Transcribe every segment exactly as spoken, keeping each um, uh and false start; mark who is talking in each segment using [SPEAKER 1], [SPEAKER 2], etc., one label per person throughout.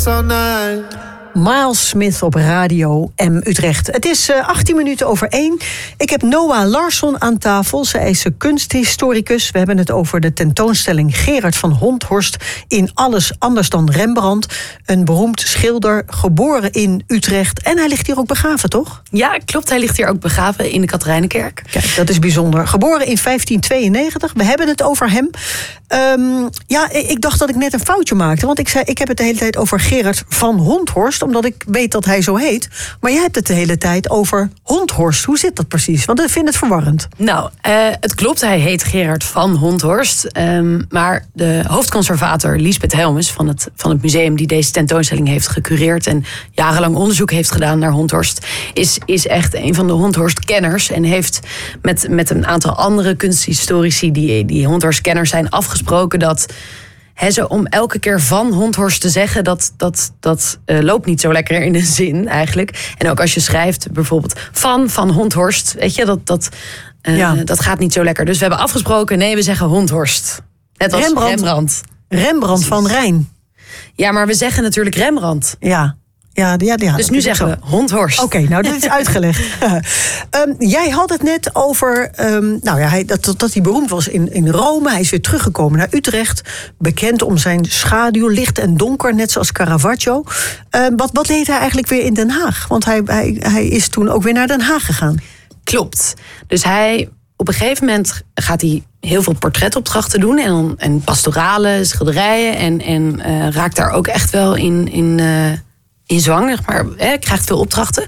[SPEAKER 1] dance all night.
[SPEAKER 2] Miles Smith op Radio M Utrecht. Het is uh, achttien minuten over één. Ik heb Noah Larsson aan tafel. Zij is een kunsthistoricus. We hebben het over de tentoonstelling Gerard van Honthorst in Alles anders dan Rembrandt. Een beroemd schilder, geboren in Utrecht. En hij ligt hier ook begraven, toch?
[SPEAKER 3] Ja, klopt. Hij ligt hier ook begraven in de Katerijnenkerk.
[SPEAKER 2] Kijk, dat is bijzonder. Geboren in vijftien tweeënnegentig. We hebben het over hem. Um, ja, ik dacht dat ik net een foutje maakte. Want ik zei, ik heb het de hele tijd over Gerard van Honthorst, omdat ik weet dat hij zo heet. Maar jij hebt het de hele tijd over Honthorst. Hoe zit dat precies? Want ik vind het verwarrend.
[SPEAKER 3] Nou, uh, het klopt. Hij heet Gerard van Honthorst. Um, maar de hoofdconservator Liesbeth Helmes van het, van het museum die deze tentoonstelling heeft gecureerd en jarenlang onderzoek heeft gedaan naar Honthorst, is, is echt een van de Honthorst-kenners. En heeft met, met een aantal andere kunsthistorici die, die Honthorst-kenners zijn afgesproken dat He, zo om elke keer van Honthorst te zeggen, dat, dat, dat uh, loopt niet zo lekker in de zin eigenlijk. En ook als je schrijft bijvoorbeeld van, van Honthorst, weet je, dat, dat, uh, ja. dat gaat niet zo lekker. Dus we hebben afgesproken, nee, we zeggen Honthorst. Net als
[SPEAKER 2] Rembrandt.
[SPEAKER 3] Rembrandt.
[SPEAKER 2] Rembrandt van Rijn.
[SPEAKER 3] Ja, maar we zeggen natuurlijk Rembrandt.
[SPEAKER 2] Ja. Ja, ja, ja,
[SPEAKER 3] dus nu zeggen we Honthorst.
[SPEAKER 2] Oké, okay, nou dat is uitgelegd. um, jij had het net over um, nou ja, hij, dat, dat hij beroemd was in, in Rome. Hij is weer teruggekomen naar Utrecht. Bekend om zijn schaduw, licht en donker, net zoals Caravaggio. Um, wat, wat deed hij eigenlijk weer in Den Haag? Want hij, hij, hij is toen ook weer naar Den Haag gegaan.
[SPEAKER 3] Klopt. Dus hij, op een gegeven moment gaat hij heel veel portretopdrachten doen. En, en pastorale schilderijen. En, en uh, raakt daar ook echt wel in... in uh, in zwang, zeg maar, hè, krijgt veel opdrachten.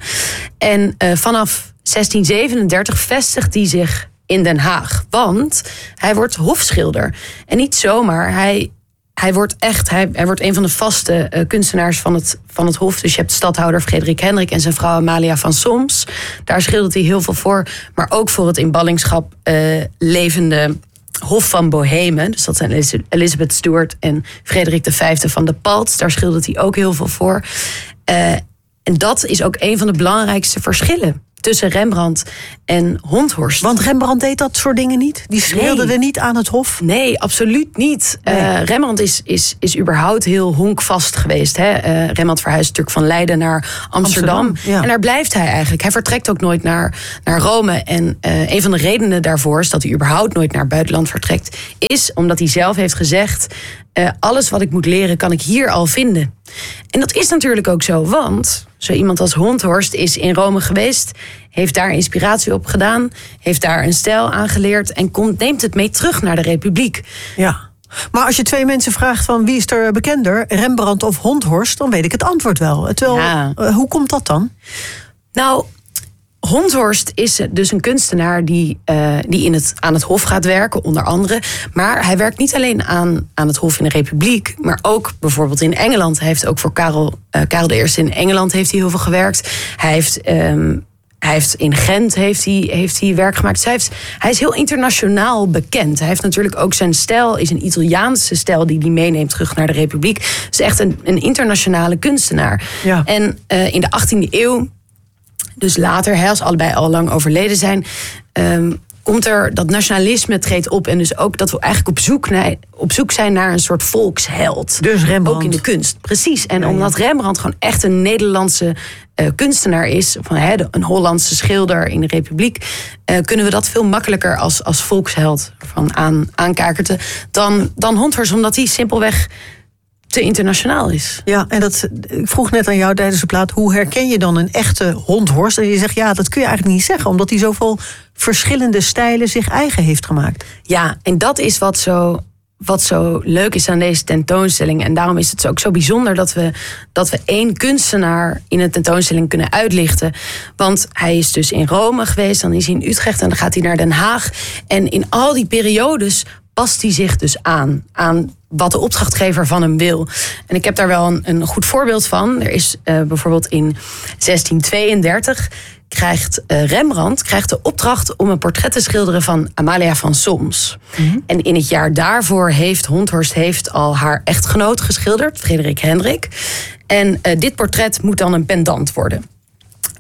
[SPEAKER 3] En uh, vanaf zestien zevenendertig vestigt hij zich in Den Haag. Want hij wordt hofschilder. En niet zomaar, hij, hij wordt echt... Hij, hij wordt een van de vaste uh, kunstenaars van het, van het hof. Dus je hebt stadhouder Frederik Hendrik en zijn vrouw Amalia van Solms. Daar schildert hij heel veel voor. Maar ook voor het in ballingschap uh, levende Hof van Bohemen, dus dat zijn Elizabeth Stuart en Frederik de Vijfde van de Palts. Daar schildert hij ook heel veel voor. Uh, en dat is ook een van de belangrijkste verschillen tussen Rembrandt en Honthorst.
[SPEAKER 2] Want Rembrandt deed dat soort dingen niet? Die schilderde nee. niet aan het hof?
[SPEAKER 3] Nee, absoluut niet. Nee. Uh, Rembrandt is, is, is überhaupt heel honkvast geweest. Hè? Uh, Rembrandt verhuist natuurlijk van Leiden naar Amsterdam. Amsterdam ja. En daar blijft hij eigenlijk. Hij vertrekt ook nooit naar, naar Rome. En uh, een van de redenen daarvoor is dat hij überhaupt nooit naar het buitenland vertrekt, is omdat hij zelf heeft gezegd, Uh, alles wat ik moet leren kan ik hier al vinden. En dat is natuurlijk ook zo, want zo iemand als Honthorst is in Rome geweest, heeft daar inspiratie op gedaan, heeft daar een stijl aangeleerd en komt, neemt het mee terug naar de Republiek.
[SPEAKER 2] Ja. Maar als je twee mensen vraagt van wie is er bekender, Rembrandt of Honthorst, dan weet ik het antwoord wel. Terwijl, ja. uh, hoe komt dat dan?
[SPEAKER 3] Nou, Honthorst is dus een kunstenaar die, uh, die in het, aan het hof gaat werken, onder andere. Maar hij werkt niet alleen aan, aan het hof in de Republiek, maar ook bijvoorbeeld in Engeland. Hij heeft ook voor Karel, uh, Karel de Eerste in Engeland heeft hij heel veel gewerkt. Hij heeft, um, hij heeft in Gent heeft hij, heeft hij werk gemaakt. Dus hij, heeft, hij is heel internationaal bekend. Hij heeft natuurlijk ook zijn stijl, is een Italiaanse stijl die hij meeneemt terug naar de Republiek. Het is echt een, een internationale kunstenaar. Ja. En uh, in de achttiende eeuw, dus later, hè, als allebei al lang overleden zijn, um, komt er dat nationalisme treedt op. En dus ook dat we eigenlijk op zoek, naar, op zoek zijn naar een soort volksheld.
[SPEAKER 2] Dus Rembrandt.
[SPEAKER 3] Ook in de kunst. Precies. En
[SPEAKER 2] ja, ja.
[SPEAKER 3] omdat Rembrandt gewoon echt een Nederlandse uh, kunstenaar is, van, hè, een Hollandse schilder in de Republiek, uh, kunnen we dat veel makkelijker als, als volksheld van aan, aankaarten dan, dan Honthorst, omdat hij simpelweg te internationaal is.
[SPEAKER 2] Ja, en dat, ik vroeg net aan jou tijdens de plaat, hoe herken je dan een echte Honthorst? En je zegt, ja, dat kun je eigenlijk niet zeggen, omdat hij zoveel verschillende stijlen zich eigen heeft gemaakt.
[SPEAKER 3] Ja, en dat is wat zo, wat zo leuk is aan deze tentoonstelling. En daarom is het ook zo bijzonder dat we, dat we één kunstenaar in een tentoonstelling kunnen uitlichten. Want hij is dus in Rome geweest, dan is hij in Utrecht en dan gaat hij naar Den Haag. En in al die periodes past hij zich dus aan, aan wat de opdrachtgever van hem wil. En ik heb daar wel een, een goed voorbeeld van. Er is uh, bijvoorbeeld in zestien tweeëndertig krijgt uh, Rembrandt krijgt de opdracht om een portret te schilderen van Amalia van Solms. Mm-hmm. En in het jaar daarvoor heeft Honthorst heeft al haar echtgenoot geschilderd, Frederik Hendrik. En uh, dit portret moet dan een pendant worden.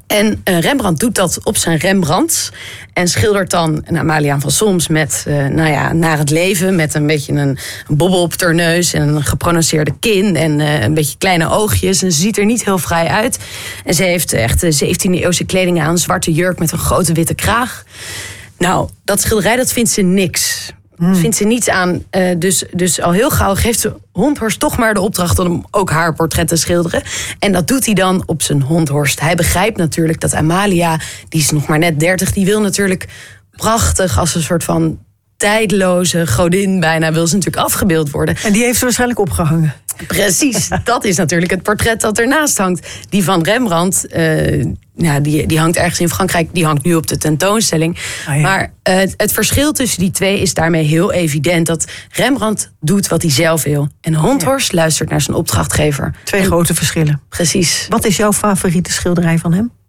[SPEAKER 3] En uh, Rembrandt doet dat op zijn Rembrandt. En schildert dan een Amalia van Solms met, uh, nou ja, naar het leven. Met een beetje een, een bobbel op haar neus en een geprononceerde kin. En uh, een beetje kleine oogjes. En ze ziet er niet heel vrij uit. En ze heeft echt de zeventiende eeuwse kleding aan. Een zwarte jurk met een grote witte kraag. Nou, dat schilderij, dat vindt ze niks. Hmm. Dat vindt ze niets aan. Uh, dus, dus al heel gauw geeft ze Honthorst toch maar de opdracht om ook haar portret te schilderen. En dat doet hij dan op zijn Honthorst. Hij begrijpt natuurlijk dat Amalia, die is nog maar net dertig, die wil natuurlijk prachtig als een soort van tijdloze godin bijna, wil ze natuurlijk afgebeeld worden.
[SPEAKER 2] En die heeft ze waarschijnlijk opgehangen.
[SPEAKER 3] Precies, dat is natuurlijk het portret dat ernaast hangt. Die van Rembrandt, uh, ja, die, die hangt ergens in Frankrijk, die hangt nu op de tentoonstelling. Ah, ja. Maar uh, het, het verschil tussen die twee is daarmee heel evident. Dat Rembrandt doet wat hij zelf wil. En Honthorst ja. luistert naar zijn opdrachtgever.
[SPEAKER 2] Twee
[SPEAKER 3] en,
[SPEAKER 2] grote verschillen.
[SPEAKER 3] Precies.
[SPEAKER 2] Wat is jouw favoriete schilderij van hem?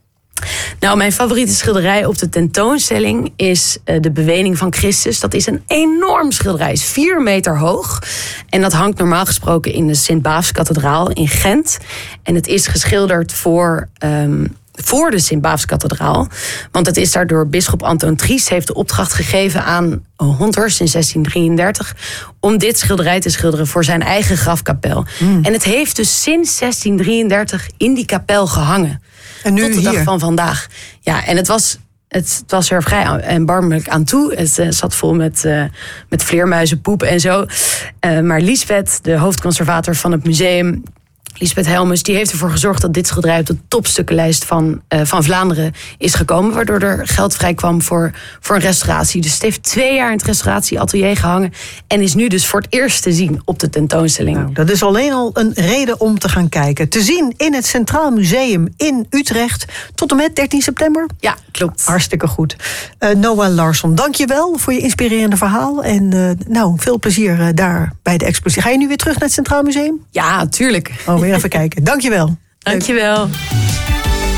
[SPEAKER 3] Nou, mijn favoriete schilderij op de tentoonstelling is uh, de Bewening van Christus. Dat is een enorm schilderij, is vier meter hoog. En dat hangt normaal gesproken in de Sint-Baafskathedraal in Gent. En het is geschilderd voor, um, voor de Sint-Baafskathedraal. Want het is daar door bisschop Antoon Tries heeft de opdracht gegeven aan Honthorst in zestien drieëndertig... om dit schilderij te schilderen voor zijn eigen grafkapel. Mm. En het heeft dus sinds zestien drieëndertig in die kapel gehangen.
[SPEAKER 2] En nu
[SPEAKER 3] tot de
[SPEAKER 2] hier.
[SPEAKER 3] dag van vandaag. Ja, en het was, het was er vrij erbarmelijk aan toe. Het uh, zat vol met, uh, met vleermuizenpoep en zo. Uh, maar Liesbeth, de hoofdconservator van het museum, Liesbeth Helmes, die heeft ervoor gezorgd dat dit schilderij op de topstukkenlijst van, uh, van Vlaanderen is gekomen. Waardoor er geld vrij kwam voor, voor een restauratie. Dus het heeft twee jaar in het restauratieatelier gehangen. En is nu dus voor het eerst te zien op de tentoonstelling.
[SPEAKER 2] Nou, dat is alleen al een reden om te gaan kijken. Te zien in het Centraal Museum in Utrecht tot en met dertien september.
[SPEAKER 3] Ja, klopt.
[SPEAKER 2] Hartstikke goed. Uh, Noah Larsson, dank je wel voor je inspirerende verhaal. En uh, nou, veel plezier uh, daar bij de expositie. Ga je nu weer terug naar het Centraal Museum?
[SPEAKER 3] Ja, tuurlijk.
[SPEAKER 2] Oh, weer even kijken. Dank je wel.
[SPEAKER 3] Dank je wel.